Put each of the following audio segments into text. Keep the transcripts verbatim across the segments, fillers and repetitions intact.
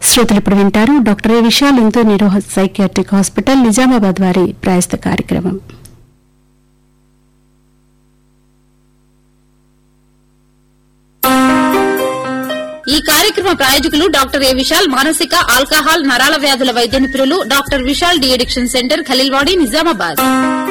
శ్రోతలు ఇప్పుడు వింటారు డాక్టర్ ఏ విశాల్ ఇందు న్యూరో సైకియాట్రిక్ హాస్పిటల్ నిజామాబాద్ వారి ప్రాయస్త కార్యక్రమం. ఈ కార్యక్రమ ప్రాయోజకులు డాక్టర్ ఏ విశాల్ మానసిక ఆల్కహాల్ నరాల వ్యాధుల వైద్య నిపుణులు doctor Vishal de addiction centre Khaleelwadi Nizamabad.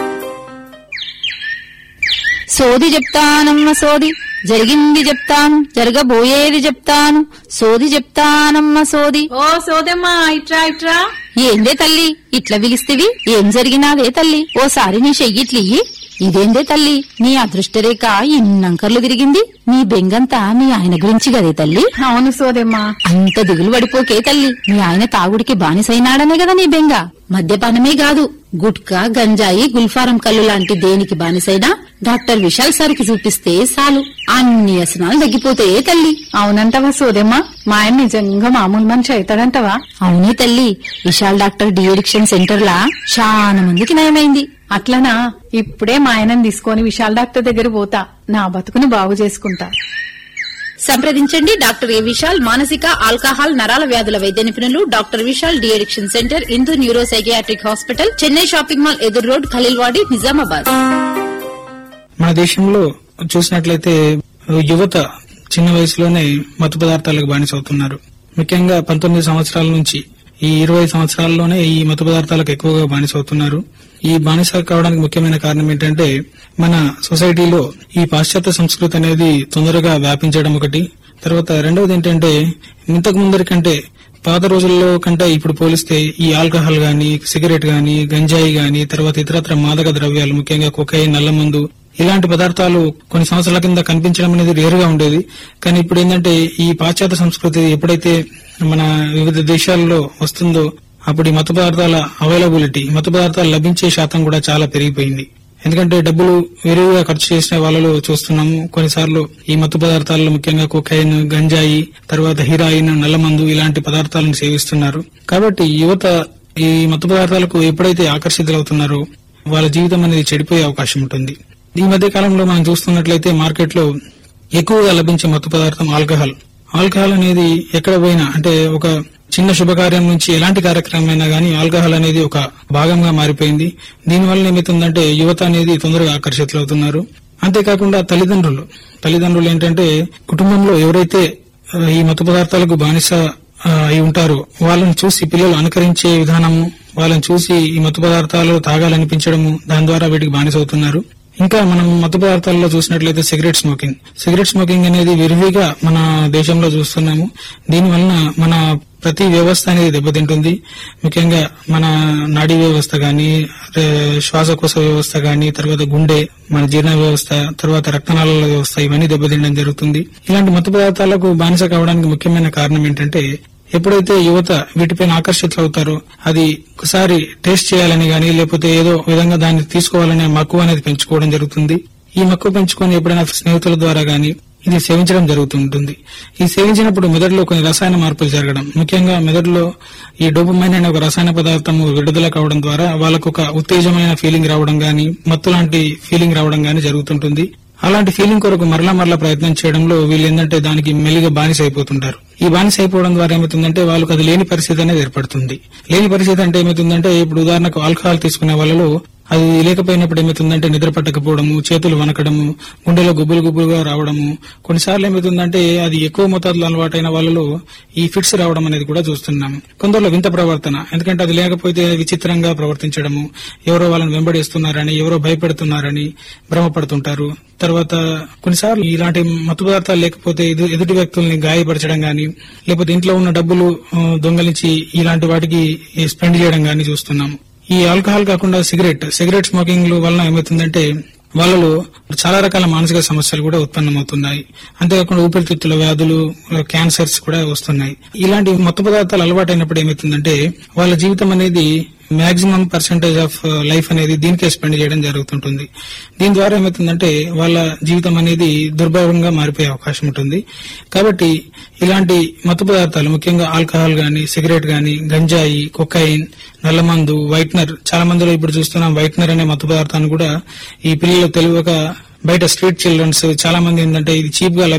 సోది చెప్తానమ్మ సోది జరిగింది చెప్తాను జరగబోయేది చెప్తాను సోది చెప్తానమ్మ సోది. ఓ సోదమ్మా ఇట్రా ఇట్రా. ఏందే తల్లి ఇట్లా పిలిస్తేవి? ఏం జరిగినాదే తల్లి? ఓసారి నీ చెయ్యిట్లియ్యి. ఇదేందే తల్లి నీ అదృష్టరేఖ ఇన్నంకర్లు తిరిగింది? నీ బెంగంతా మీ ఆయన గురించి గదే తల్లి. అవును సోదమ్మా. అంత దిగులు పడిపోకే తల్లి. మీ ఆయన తాగుడికి బానిసైనాడనే కదా నీ బెంగ. మద్యపానమే కాదు, గుట్కా గంజాయి గుల్ఫారం కల్లు లాంటి దేనికి బానిసైనా డాక్టర్ విశాల్ సార్కి చూపిస్తే చాలు అన్ని వ్యసనాలు తగ్గిపోతాయే తల్లి. అవునంటవా సోదమ్మా? మా ఆయన నిజంగా మామూలు మనిషి అవుతాడంటవా? అవునే తల్లి, Vishal doctor de addiction centre లా చాలా మందికి నయమైంది. అట్లనా? ఇప్పుడే మా ఆయనని తీసుకొని విశాల్ డాక్టర్ దగ్గర పోతా, నా బతుకుని బాగు చేసుకుంటా. సంప్రదించండి డాక్టర్ ఏ విశాల్ మానసిక ఆల్కహాల్ నరాల వ్యాధుల వైద్య నిపుణులు doctor Vishal de addiction centre ఇందు neuro psychiatric hospital Chennai shopping mall ఎదురు రోడ్ ఖలీల్వాడి నిజామాబాద్. మన దేశంలో చూసినట్లయితే యువత చిన్న వయసులోనే మత్తు పదార్థాలకు బానిసవుతున్నారు. ముఖ్యంగా పంతొమ్మిది సంవత్సరాల నుంచి ఈ ఇరవై సంవత్సరాల్లోనే ఈ మత్తు పదార్థాలకు ఎక్కువగా బానిసవుతున్నారు. ఈ బానిస కావడానికి ముఖ్యమైన కారణం ఏంటంటే మన సొసైటీలో ఈ పాశ్చాత్య సంస్కృతి అనేది తొందరగా వ్యాపించడం ఒకటి. తర్వాత రెండవది ఏంటంటే ఇంతకు ముందరి కంటే పాత రోజుల్లో కంటే ఇప్పుడు పోలిస్తే ఈ ఆల్కహాల్ గాని, సిగరెట్ గాని, గంజాయి గాని, తర్వాత ఇతరత్ర మాదక ద్రవ్యాలు ముఖ్యంగా కొకైన్, నల్లమందు ఇలాంటి పదార్థాలు కొన్ని సంవత్సరాల కింద కనిపించడం అనేది రేరుగా ఉండేది. కానీ ఇప్పుడు ఏంటంటే ఈ పాశ్చాత్య సంస్కృతి ఎప్పుడైతే మన వివిధ దేశాల్లో వస్తుందో అప్పుడు ఈ మత్తు పదార్థాల అవైలబిలిటీ, మత్తు పదార్థాలు లభించే శాతం కూడా చాలా పెరిగిపోయింది. ఎందుకంటే డబ్బులు విరివిగా ఖర్చు చేసిన వాళ్ళలో చూస్తున్నాము. కొన్నిసార్లు ఈ మత్తు పదార్థాల్లో ముఖ్యంగా కొకైన్, గంజాయి, తర్వాత హిరాయిన్, నల్లమందు ఇలాంటి పదార్థాలను సేవిస్తున్నారు. కాబట్టి యువత ఈ మత్తు పదార్థాలకు ఎప్పుడైతే ఆకర్షితులవుతున్నారో వాళ్ళ జీవితం అనేది చెడిపోయే అవకాశం ఉంటుంది. ఈ మధ్య కాలంలో మనం చూస్తున్నట్లయితే మార్కెట్ లో ఎక్కువగా లభించే మత్తు పదార్థం ఆల్కహాల్. ఆల్కహాల్ అనేది ఎక్కడ పోయినా అంటే ఒక చిన్న శుభకార్యం నుంచి ఎలాంటి కార్యక్రమం అయినా గానీ ఆల్కహాల్ అనేది ఒక భాగంగా మారిపోయింది. దీనివల్ల ఏమవుతుందంటే యువత అనేది తొందరగా ఆకర్షితులవుతున్నారు. అంతేకాకుండా తల్లిదండ్రులు తల్లిదండ్రులు ఏంటంటే కుటుంబంలో ఎవరైతే ఈ మత్తు పదార్థాలకు బానిస అయి ఉంటారో వాళ్ళని చూసి పిల్లలు అనుకరించే విధానము, వాళ్ళని చూసి ఈ మత్తు పదార్థాలు తాగాలనిపించడము, దాని ద్వారా వీటికి బానిసవుతున్నారు. ఇంకా మనం మత్తు పదార్థాల్లో చూసినట్లయితే సిగరెట్ స్మోకింగ్ సిగరెట్ స్మోకింగ్ అనేది విరివిగా మన దేశంలో చూస్తున్నాము. దీనివలన మన ప్రతి వ్యవస్థ అనేది దెబ్బతింటుంది. ముఖ్యంగా మన నాడీ వ్యవస్థ గాని, శ్వాసకోశ వ్యవస్థ గాని, తర్వాత గుండె, మన జీర్ణ వ్యవస్థ, తర్వాత రక్తనాళాల వ్యవస్థ ఇవన్నీ దెబ్బతినడం జరుగుతుంది. ఇలాంటి మత్తు పదార్థాలకు బానిస కావడానికి ముఖ్యమైన కారణం ఏంటంటే ఎప్పుడైతే యువత వీటిపైన ఆకర్షితులవుతారో అది ఒకసారి టేస్ట్ చేయాలని గానీ లేకపోతే ఏదో విధంగా దాన్ని తీసుకోవాలనే మక్కువ అనేది పెంచుకోవడం జరుగుతుంది. ఈ మక్కువ పెంచుకొని ఎప్పుడైనా స్నేహితుల ద్వారా గానీ ఇది సేవించడం జరుగుతుంటుంది. ఈ సేవించినప్పుడు మెదడులో కొన్ని రసాయన మార్పులు జరగడం, ముఖ్యంగా మెదడులో ఈ డోపమైన్ అనే ఒక రసాయన పదార్థము విడుదల కావడం ద్వారా వాళ్ళకు ఒక ఉత్తేజమైన ఫీలింగ్ రావడం గానీ, మత్తు లాంటి ఫీలింగ్ రావడం గానీ జరుగుతుంటుంది. అలాంటి ఫీలింగ్ కొరకు మరలా మరలా ప్రయత్నం చేయడంలో వీళ్ళు ఏంటంటే దానికి మెల్లిగా బానిస అయిపోతుంటారు. ఈ బానిస అయిపోవడం ద్వారా ఏమవుతుందంటే వాళ్ళకు అది లేని పరిస్థితి అనేది ఏర్పడుతుంది. లేని పరిస్థితి అంటే ఏమవుతుందంటే ఇప్పుడు ఉదాహరణకు ఆల్కహాల్ తీసుకునే వాళ్ళలో అది లేకపోయినప్పుడు ఏమవుతుందంటే నిద్ర పట్టకపోవడము, చేతులు వనకడము, గుండెలో గుబ్బులు గుబ్బులుగా రావడము, కొన్నిసార్లు ఏమవుతుందంటే అది ఎక్కువ మోతాదులో అలవాటైన వాళ్ళలో ఈ ఫిట్స్ రావడం అనేది కూడా చూస్తున్నాము. కొందరిలో వింత ప్రవర్తన, ఎందుకంటే అది లేకపోతే విచిత్రంగా ప్రవర్తించడము, ఎవరో వాళ్ళని వెంబడిస్తున్నారని, ఎవరో భయపెడుతున్నారని భ్రమపడుతుంటారు. తర్వాత కొన్నిసార్లు ఇలాంటి మత్తు పదార్థాలు లేకపోతే ఎదుటి వ్యక్తుల్ని గాయపరచడం గాని, లేకపోతే ఇంట్లో ఉన్న డబ్బులు దొంగలించి ఇలాంటి వాటికి స్పెండ్ చేయడం గాని చూస్తున్నాము. ఈ ఆల్కహాల్ కాకుండా సిగరెట్ సిగరెట్ స్మోకింగ్ వలన ఏమవుతుందంటే వాళ్ళలో చాలా రకాల మానసిక సమస్యలు కూడా ఉత్పన్నమవుతున్నాయి. అంతేకాకుండా ఊపిరితిత్తుల వ్యాధులు, క్యాన్సర్స్ కూడా వస్తున్నాయి. ఇలాంటి మత్తు పదార్థాలు అలవాటైనప్పుడు ఏమవుతుందంటే వాళ్ళ జీవితం అనేది మాక్సిమం పర్సెంటేజ్ ఆఫ్ లైఫ్ అనేది దీనికే స్పెండ్ చేయడం జరుగుతుంటుంది. దీని ద్వారా ఏమవుతుందంటే వాళ్ళ జీవితం అనేది దుర్భరంగా మారిపోయే అవకాశం ఉంటుంది. కాబట్టి ఇలాంటి మత్తు పదార్థాలు ముఖ్యంగా ఆల్కహాల్ గాని, సిగరెట్ గాని, గంజాయి, కొకైన్, నల్లమందు, వైట్నర్, చాలా మందిలో ఇప్పుడు చూస్తున్నాం వైట్నర్ అనే మత్తు పదార్థాన్ని కూడా ఈ పిల్లలు తెలియక బయట స్ట్రీట్ చిల్డ్రన్స్ చాలా మంది ఏంటంటే ఇది చీప్ గా